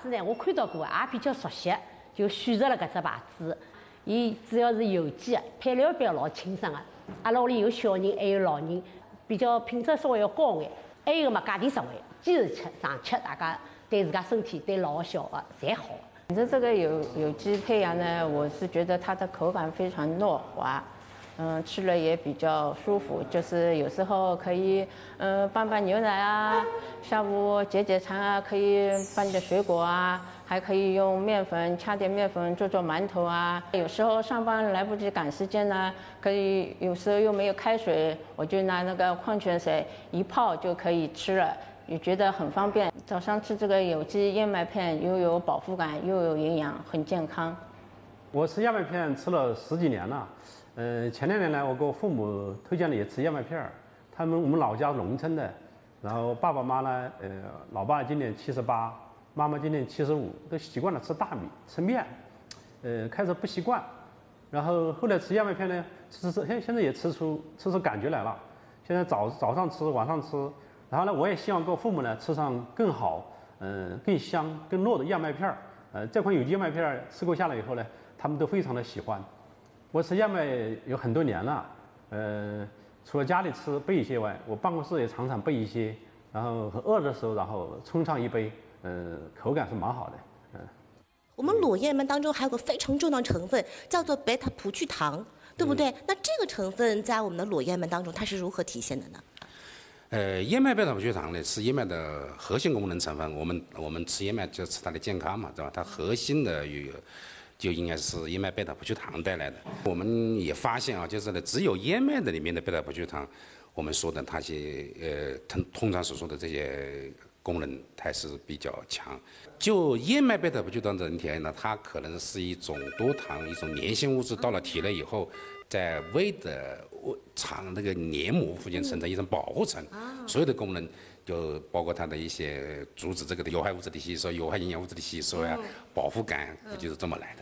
子呢，我看到过，也比较熟悉，就选择了搿只牌子。伊主要是有机的，配料表老清爽的。阿拉屋里有小人，还有老人，比较品质稍微要高眼。还有嘛，价钿实惠，坚持吃上吃，大家对自家身体、对老小的侪好。 选择这个有机胚芽呢，我是觉得它的口感非常糯滑，吃了也比较舒服。就是有时候可以拌拌牛奶啊，下午解解馋啊，可以拌点水果啊。还可以用面粉掐点面粉做馒头啊。有时候上班来不及赶时间呢，可以有时候又没有开水，我就拿那个矿泉水一泡就可以吃了，也觉得很方便。早上吃这个有机燕麦片，又有饱腹感，又有营养，很健康。 我吃燕麦片吃了10几年了，前2年呢，我给我父母推荐了也吃燕麦片。我们老家农村的，然后爸爸妈呢，老爸今年78。妈妈今年75，都习惯了吃大米、吃面，开始不习惯，然后后来吃燕麦片呢，现在也吃出感觉来了。现在早上吃，晚上吃，然后呢，我也希望给我父母呢吃上更好、更香、更糯的燕麦片。这款有机燕麦片吃过下来以后呢，他们都非常的喜欢。我吃燕麦有很多年了，除了家里吃备一些外，我办公室也常常备一些，然后饿的时候，然后冲上一杯。口感是蛮好的， 我们裸燕麦当中还有个非常重要的成分，叫做贝塔葡聚糖，对不对？那这个成分在我们的裸燕麦当中，它是如何体现的呢？ 燕麦贝塔葡聚糖呢是燕麦的核心功能成分。我们吃燕麦就吃它的健康嘛，对吧？它核心的就应该是燕麦贝塔葡聚糖带来的。我们也发现啊，就是呢，只有燕麦的里面的贝塔葡聚糖，我们说的它些通常所说的这些。功能还是比较强。就燕麦贝塔葡聚糖整体而言呢，它可能是一种多糖、一种粘性物质，到了体内以后，在胃的肠那个黏膜附近形成一种保护层，所有的功能就包括它的一些阻止这个的有害物质的吸收、有害营养物质的吸收呀，饱腹感就是这么来的。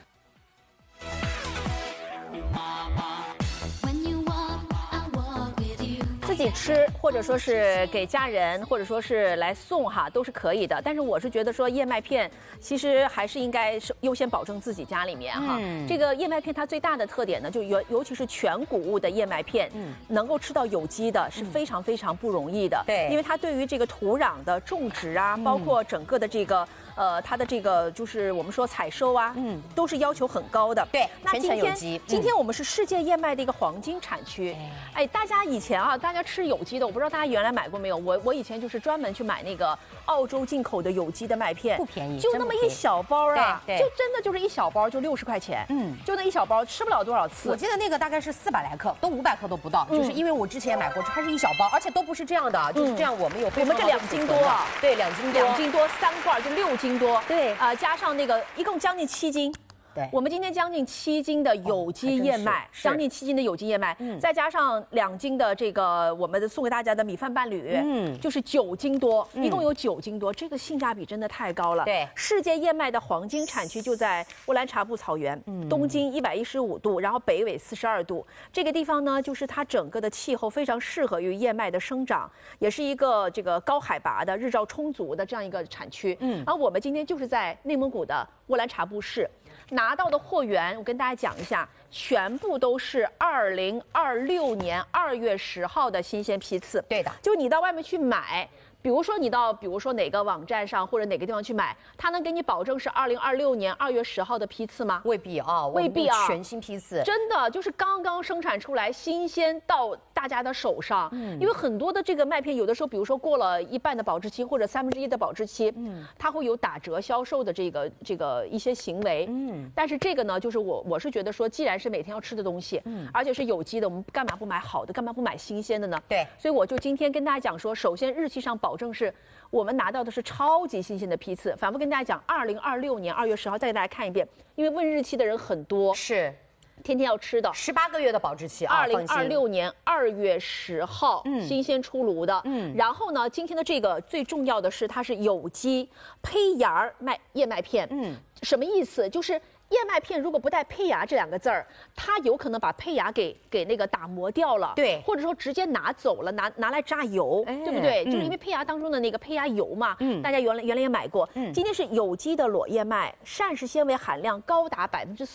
自己吃，或者说是给家人，或者说是来送哈，都是可以的。但是我是觉得说燕麦片其实还是应该是优先保证自己家里面哈。这个燕麦片它最大的特点呢，就尤其是全谷物的燕麦片，能够吃到有机的是非常非常不容易的。 对， 因为它对于这个土壤的种植啊，包括整个的这个它的这个就是我们说采收啊，都是要求很高的。 对， 那全有机。 今天我们是世界燕麦的一个黄金产区。哎，大家以前啊，大家吃有机的，我不知道大家原来买过没有？我以前就是专门去买那个澳洲进口的有机的麦片， 不便宜， 就那么一小包啊， 对， 就真的就是一小包，就60块钱，就那一小包，吃不了多少次。 我记得那个大概是400来克，都500克都不到，就是因为我之前买过，它是一小包，而且都不是这样的，就是这样。我们这 2斤多啊， 对，2斤多 ，2斤多3罐就6斤多， 对加上那个一共将近7斤。 对， 我们今天将近7斤的有机燕麦，将近7斤的有机燕麦，再加上2斤的这个我们送给大家的米饭伴侣，就是9斤多，一共有9斤多，这个性价比真的太高了。 对， 世界燕麦的黄金产区就在乌兰察布草原，东经115度，然后北纬42度，这个地方呢，就是它整个的气候非常适合于燕麦的生长，也是一个这个高海拔的日照充足的这样一个产区。然后我们今天就是在内蒙古的乌兰察布市。拿到的货源，我跟大家讲一下，全部都是2026年2月10号的新鲜批次。 对的， 就你到外面去买，比如说哪个网站上或者哪个地方去买，他能给你保证是2026年2月10号的批次吗？ 未必啊， 未必啊， 全新批次， 真的就是刚刚生产出来，新鲜到大家的手上。因为很多的这个麦片，有的时候比如说过了一半的保质期或者1/3的保质期，它会有打折销售的这个一些行为。但是这个呢，就是我是觉得说，既然是每天要吃的东西，而且是有机的，我们干嘛不买好的，干嘛不买新鲜的呢？ 对， 所以我就今天跟大家讲说，首先日期上保证是我们拿到的是超级新鲜的批次，反复跟大家讲，2026年2月10号，再给大家看一遍，因为问日期的人很多， 是天天要吃的 ，18个月的保质期啊 ，2026年2月10号，新鲜出炉的，然后呢，今天的这个最重要的是它是有机胚芽燕麦片，什么意思？就是燕麦片如果不带胚芽这2个字儿，它有可能把胚芽给那个打磨掉了， 对， 或者说直接拿走了，拿来榨油，对不对？就是因为胚芽当中的那个胚芽油嘛，大家原来也买过。今天是有机的裸燕麦，膳食纤维含量高达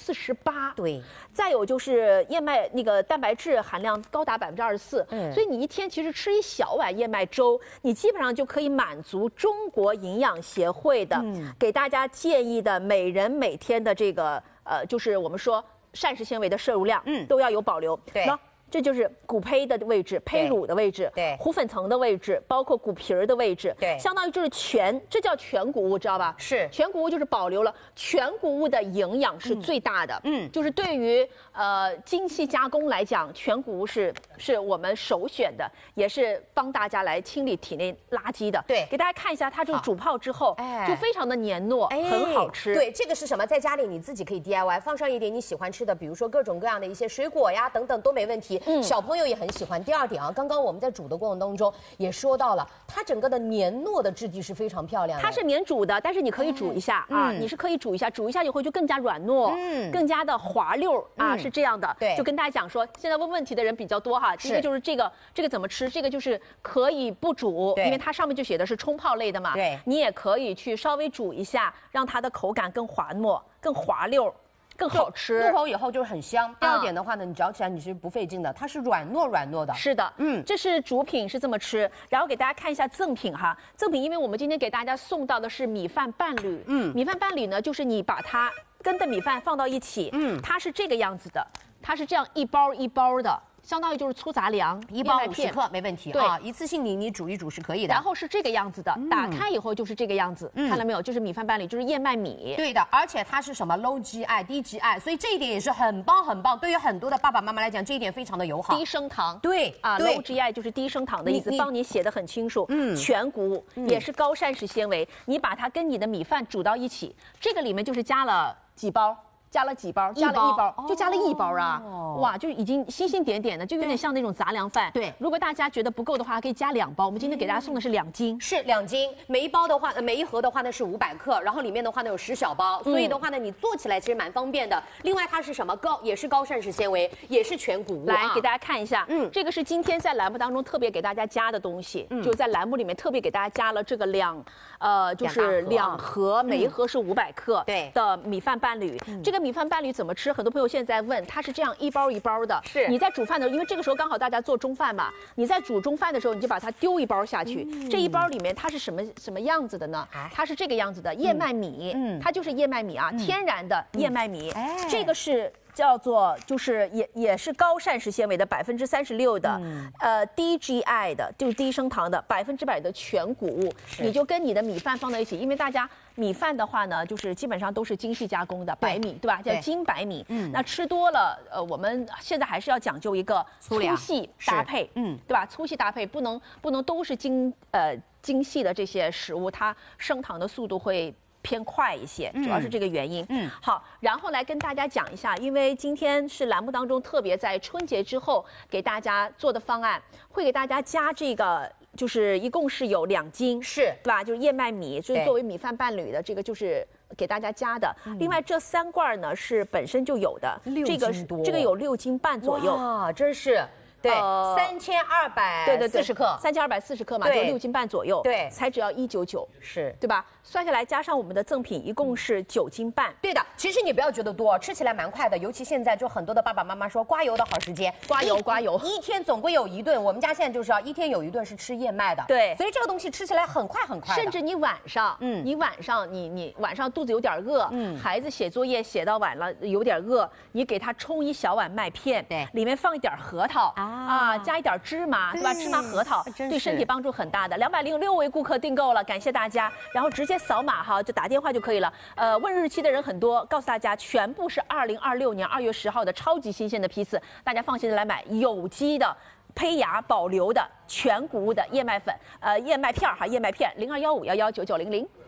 48%， 对。 再有就是燕麦那个蛋白质含量高达24%，所以你一天其实吃一小碗燕麦粥，你基本上就可以满足中国营养协会的给大家建议的每人每天的这个就是我们说膳食纤维的摄入量，都要有保留。 对。 这就是骨胚的位置、胚乳的位置、 对糊粉层的位置，包括骨皮儿的位置， 对， 相当于就是这叫全谷物，知道吧？ 是全谷物就是保留了全谷物的营养是最大的，就是对于精细加工来讲，全谷物是我们首选的，也是帮大家来清理体内垃圾的。 对， 给大家看一下，它就煮泡之后，就非常的黏糯，很好吃。 对，这个是什么？在家里你自己可以 DIY， 放上一点你喜欢吃的，比如说各种各样的一些水果呀等等都没问题。小朋友也很喜欢。第二点啊，刚刚我们在煮的过程当中也说到了，它整个的黏糯的质地是非常漂亮的。 它是免煮的，但是你可以煮一下啊，你是可以煮一下，煮一下以后就更加软糯，更加的滑溜啊，是这样的。 对， 就跟大家讲说，现在问题的人比较多哈。第一个就是这个怎么吃？这个就是可以不煮，因为它上面就写的是冲泡类的嘛。 对， 你也可以去稍微煮一下，让它的口感更滑糯、更滑溜。更好吃， 入口以后就是很香。第二点的话呢，你嚼起来你是不费劲的，它是软糯的。 是的，这是主品是这么吃，然后给大家看一下赠品哈。赠品，因为我们今天给大家送到的是米饭伴侣，米饭伴侣呢，就是你把它跟的米饭放到一起，它是这个样子的，它是这样一包一包的。相当于就是粗杂粮 ，1包50克没问题啊，一次性你煮一煮是可以的。 然后是这个样子的，打开以后就是这个样子，看到没有？就是米饭伴侣，就是燕麦米。 对的，而且它是什么 low GI 低 GI， 所以这一点也是很棒很棒。对于很多的爸爸妈妈来讲，这一点非常的友好。 低升糖， 对啊 ，low GI 就是低升糖的意思，帮你写的很清楚。全谷物也是高膳食纤维，你把它跟你的米饭煮到一起，这个里面就是加了几包。加了几包？加了1包，就加了1包啊！哇，就已经星星点点的，就有点像那种杂粮饭。 对， 如果大家觉得不够的话，可以加2包。我们今天给大家送的是2斤， 是2斤。每一包的话，每一盒的话呢是500克，然后里面的话呢有10小包，所以的话呢你做起来其实蛮方便的。另外它是什么？也是高膳食纤维，也是全谷物。 来给大家看一下，这个是今天在栏目当中特别给大家加的东西，就在栏目里面特别给大家加了这个就是2盒，每一盒是500克的米饭伴侣。这个米饭伴侣怎么吃？很多朋友现在问，它是这样1包1包的。 是你在煮饭的时候，因为这个时候刚好大家做中饭嘛，你在煮中饭的时候，你就把它丢1包下去。这1包里面它是什么样子的呢？它是这个样子的燕麦米，它就是燕麦米啊，天然的燕麦米。这个是叫做就是也是高膳食纤维的36%的，低 GI 的，就是低升糖的100%的全谷物。你就跟你的米饭放在一起，因为大家米饭的话呢，就是基本上都是精细加工的白米，对吧？叫精白米。那吃多了，我们现在还是要讲究一个粗细搭配，对吧？粗细搭配不能都是精细的这些食物，它升糖的速度会偏快一些，主要是这个原因。好，然后来跟大家讲一下，因为今天是栏目当中特别在春节之后给大家做的方案，会给大家加这个，就是一共是有2斤， 是对吧？就是燕麦米，就是作为米饭伴侣的，这个就是给大家加的。另外这3罐呢是本身就有的，这个有6斤半左右， 哇，真是。对，3240克 ，3240克嘛，就6斤半左右， 对， 才只要199， 是对吧？算下来加上我们的赠品，一共是9斤半。 对的，其实你不要觉得多，吃起来蛮快的。尤其现在就很多的爸爸妈妈说刮油的好时间， 刮油， 一天总归有1顿。我们家现在就是要1天有1顿是吃燕麦的， 对， 所以这个东西吃起来很快。 甚至你晚上，你晚上肚子有点饿，孩子写作业写到晚了有点饿，你给他冲1小碗麦片， 对， 里面放一点核桃加一点芝麻，对吧？芝麻核桃对身体帮助很大的。206位顾客订购了，感谢大家。然后直接扫码哈，就打电话就可以了。问日期的人很多，告诉大家全部是2026年2月10号的超级新鲜的批次，大家放心的来买有机的。胚芽保留的全谷物的燕麦粉，燕麦片哈，燕麦片0215119900。